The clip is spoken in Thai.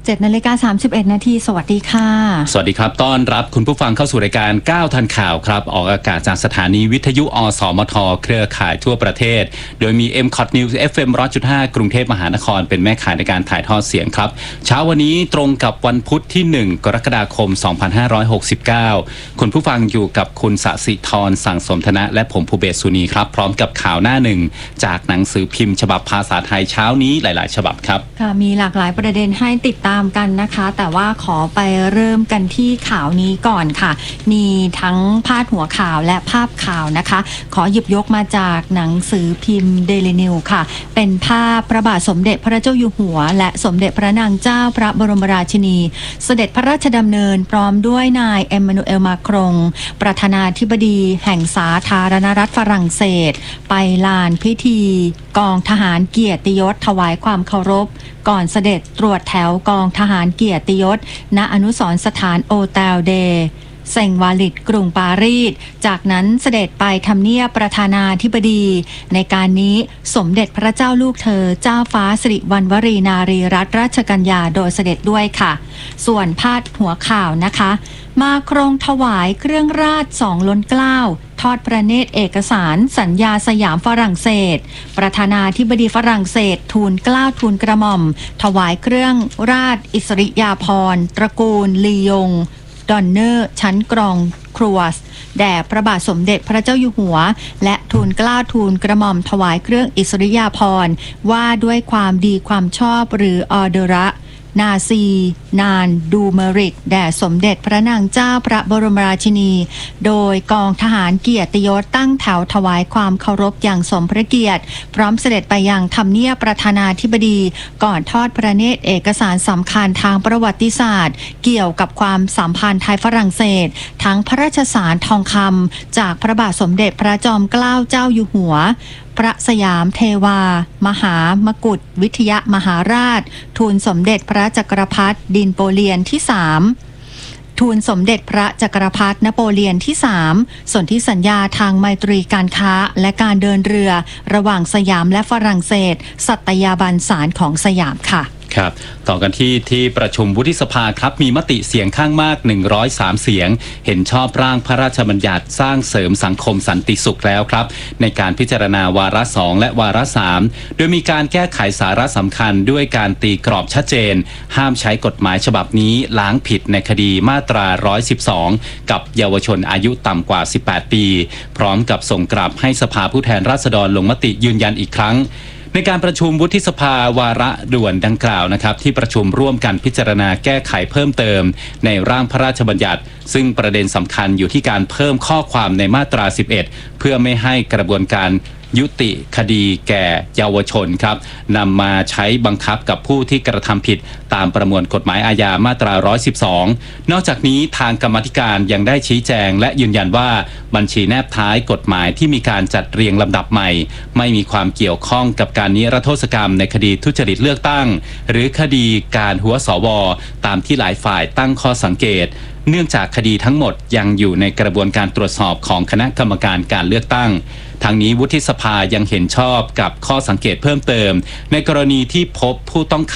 17:31 น.สวัสดีค่ะสวัสดีครับต้อนรับคุณผู้ฟังเข้าสู่รายการ9ทันข่าวครับออกอากาศจากสถานีวิทยุอสมทเครือข่ายทั่วประเทศโดยมี MCOT News FM 100.5 กรุงเทพมหานครเป็นแม่ข่ายในการถ่ายทอดเสียงครับเช้าวันนี้ตรงกับวันพุธที่1กรกฎาคม2569คุณผู้ฟังอยู่กับคุณสศิธรสั่งสมธนะและผมภูเบศสุนีครับพร้อมกับข่าวหน้าหนึ่งจากหนังสือพิมพ์ฉบับภาษาไทยเช้านี้หลายๆฉบับครับค่ะมีหลากหลายประเด็นให้ติดตามกันนะคะแต่ว่าขอไปเริ่มกันที่ข่าวนี้ก่อนค่ะมีทั้งพาดหัวข่าวและภาพข่าวนะคะขอหยิบยกมาจากหนังสือพิมพ์เดลินิวค่ะเป็นภาพพระบาทสมเด็จพระเจ้าอยู่หัวและสมเด็จพระนางเจ้าพระบรมราชินีเสด็จพระราชดำเนินพร้อมด้วยนายเอ็มมานูเอลมาครงประธานาธิบดีแห่งสาธารณรัฐฝรั่งเศสไปลานพิธีกองทหารเกียรติยศถวายความเคารพก่อนเสด็จตรวจแถวกองทหารเกียรติยศณอนุสรณ์สถานโอเตลเดเซงวาลิดกรุงปารีสจากนั้นเสด็จไปทำเนียบประธานาธิบดีในการนี้สมเด็จพระเจ้าลูกเธอเจ้าฟ้าสิริวัณวรีนารีรัตนราชกัญญาโดยเสด็จด้วยค่ะส่วนพาดหัวข่าวนะคะมาครงถวายเครื่องราช2 ล้นเกล้าทอดพระเนตรเอกสารสัญญาสยามฝรั่งเศสประธานาธิบดีฝรั่งเศสทูลเกล้าทูลกระหม่อมถวายเครื่องราชอิสริยาภรณ์ตระกูลลียงดอนเนอร์ชั้นกรองครัวสแด่พระบาทสมเด็จพระเจ้าอยู่หัวและทูลเกล้าทูลกระหม่อมถวายเครื่องอิสริยาภรณ์ว่าด้วยความดีความชอบหรือออเดระนาซีนานดูเมริกแด่สมเด็จพระนางเจ้าพระบรมราชินีโดยกองทหารเกียรติยศตั้งแถวถวายความเคารพอย่างสมพระเกียรติพร้อมเสด็จไปยังทำเนียบประธานาธิบดีก่อนทอดพระเนตรเอกสารสำคัญทางประวัติศาสตร์เกี่ยวกับความสัมพันธ์ไทยฝรั่งเศสทั้งพระราชสารทองคำจากพระบาทสมเด็จพระจอมเกล้าเจ้าอยู่หัวพระสยามเทวามหามกุฏวิทยมหาราชทูลสมเด็จพระจักรพรรดิดินโปเลียนที่3ทูลสมเด็จพระจักรพรรดินโปเลียนที่3สนธิสัญญาทางไมตรีการค้าและการเดินเรือระหว่างสยามและฝรั่งเศสสัตยาบันสารของสยามค่ะครับต่อกันที่ประชุมวุฒิสภาครับมีมติเสียงข้างมาก103เสียงเห็นชอบร่างพระราชบัญญัติสร้างเสริมสังคมสันติสุขแล้วครับในการพิจารณาวาระ2และวาระ3โดยมีการแก้ไขสาระสำคัญด้วยการตีกรอบชัดเจนห้ามใช้กฎหมายฉบับนี้ล้างผิดในคดีมาตรา112กับเยาวชนอายุต่ำกว่า18ปีพร้อมกับส่งกลับให้สภาผู้แทนราษฎรลงมติยืนยันอีกครั้งในการประชุมวุฒิสภาวาระด่วนดังกล่าวนะครับที่ประชุมร่วมกันพิจารณาแก้ไขเพิ่มเติมในร่างพระราชบัญญัติซึ่งประเด็นสำคัญอยู่ที่การเพิ่มข้อความในมาตรา11เพื่อไม่ให้กระบวนการยุติคดีแก่เยาวชนครับนำมาใช้บังคับกับผู้ที่กระทำผิดตามประมวลกฎหมายอาญามาตรา112นอกจากนี้ทางกรรมาธิการยังได้ชี้แจงและยืนยันว่าบัญชีแนบท้ายกฎหมายที่มีการจัดเรียงลำดับใหม่ไม่มีความเกี่ยวข้องกับการนิรโทษกรรมในคดีทุจริตเลือกตั้งหรือคดีการหัวสวตามที่หลายฝ่ายตั้งข้อสังเกตเนื่องจากคดีทั้งหมดยังอยู่ในกระบวนการตรวจสอบของคณะกรรมการการเลือกตั้งทางนี้วุฒิสภายังเห็นชอบกับข้อสังเกตเพิ่มเติมในกรณีที่พบผู้ต้อง